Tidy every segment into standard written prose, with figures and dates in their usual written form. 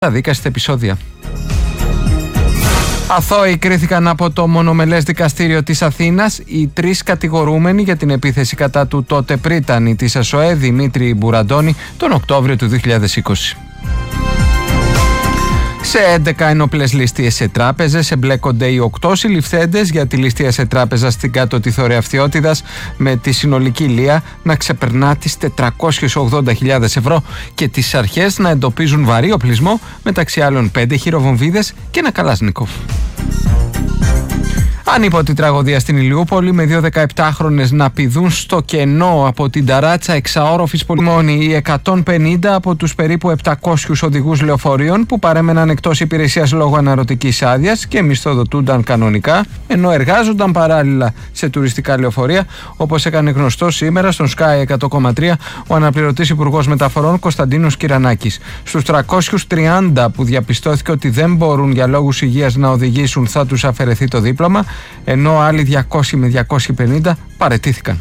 αδίκαστα επεισόδια. Αθώοι κρίθηκαν από το μονομελές δικαστήριο της Αθήνας οι 3 κατηγορούμενοι για την επίθεση κατά του τότε πρίτανη της ΑΣΟΕ Δημήτρη Μπουραντώνη τον Οκτώβριο του 2020. Σε 11 ενόπλες ληστείες σε τράπεζες εμπλέκονται οι 8 συλληφθέντες για τη ληστεία σε τράπεζα στην κάτω τη Θωρεαυτιότητας, με τη συνολική λία να ξεπερνά τις 480.000 ευρώ και τις αρχές να εντοπίζουν βαρύ οπλισμό, μεταξύ άλλων 5 χειροβομβίδες και ένα καλάσνικοφ. Ανίποτη τραγωδία στην Ηλιούπολη, με 2 17χρονες να πηδούν στο κενό από την ταράτσα εξαόροφης πολυμόνη. Οι 150 από τους περίπου 700 οδηγούς λεωφορείων που παρέμεναν εκτός υπηρεσίας λόγω αναρωτικής άδειας και μισθοδοτούνταν κανονικά, ενώ εργάζονταν παράλληλα σε τουριστικά λεωφορεία, όπως έκανε γνωστό σήμερα στον Sky 100,3 ο αναπληρωτής Υπουργός Μεταφορών Κωνσταντίνος Κυρανάκης. Στους 330 που διαπιστώθηκε ότι δεν μπορούν για λόγους υγείας να οδηγήσουν, θα τους αφαιρεθεί το δίπλωμα, ενώ άλλοι 200 με 250 παραιτήθηκαν.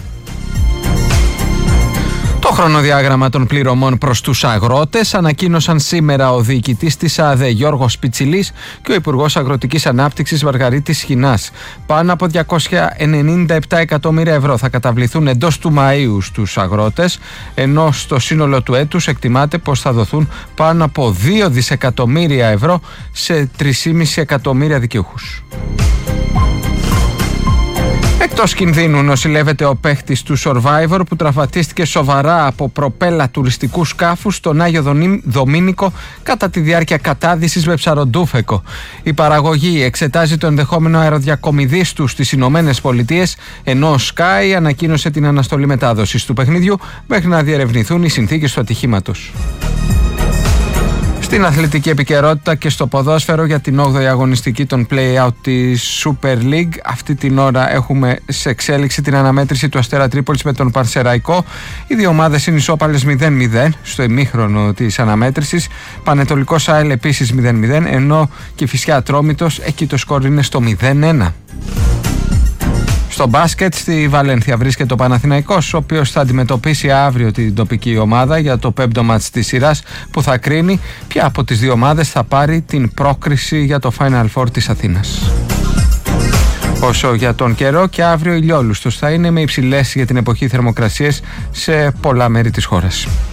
Το χρονοδιάγραμμα των πληρωμών προς τους αγρότες ανακοίνωσαν σήμερα ο διοικητής της ΑΔΕ Γιώργος Πιτσιλής και ο Υπουργός Αγροτικής Ανάπτυξης Βαργαρίτης Σχοινάς. Πάνω από 297 εκατομμύρια ευρώ θα καταβληθούν εντός του Μαΐου στους αγρότες, ενώ στο σύνολο του έτους εκτιμάται πως θα δοθούν πάνω από 2 δισεκατομμύρια ευρώ σε 3,5 εκατομμύρια δικαιούχους. Εκτός κινδύνου νοσηλεύεται ο παίχτης του Survivor που τραυματίστηκε σοβαρά από προπέλα τουριστικού σκάφους στον Άγιο Δομήνικο κατά τη διάρκεια κατάδυσης με ψαροντούφεκο. Η παραγωγή εξετάζει το ενδεχόμενο αεροδιακομιδής του στις Ηνωμένες Πολιτείες, ενώ ο Sky ανακοίνωσε την αναστολή μετάδοσης του παιχνιδιού μέχρι να διερευνηθούν οι συνθήκες του ατυχήματος. Στην αθλητική επικαιρότητα και στο ποδόσφαιρο, για την 8η αγωνιστική των play-out της Super League, αυτή την ώρα έχουμε σε εξέλιξη την αναμέτρηση του Αστέρα Τρίπολης με τον Παρσεραϊκό. Οι δύο ομάδες είναι ισόπαλες 0-0 στο ημίχρονο της αναμέτρησης. Πανετολικός ΑΕΛ επίσης 0-0, ενώ Κηφισιά Ατρόμητος, εκεί το σκορ είναι στο 0-1. Στο μπάσκετ, στη Βαλένθια βρίσκεται ο Παναθηναϊκός, ο οποίος θα αντιμετωπίσει αύριο την τοπική ομάδα για το 5ο μάτς της σειράς, που θα κρίνει ποια από τις δύο ομάδες θα πάρει την πρόκριση για το Final Four της Αθήνας. Όσο για τον καιρό, και αύριο ηλιόλουστος θα είναι, με υψηλές για την εποχή θερμοκρασίες σε πολλά μέρη της χώρας.